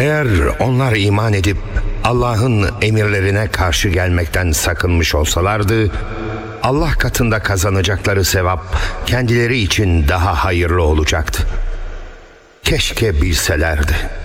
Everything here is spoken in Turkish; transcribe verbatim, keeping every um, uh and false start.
Eğer onlar iman edip Allah'ın emirlerine karşı gelmekten sakınmış olsalardı, Allah katında kazanacakları sevap kendileri için daha hayırlı olacaktı. Keşke bilselerdi.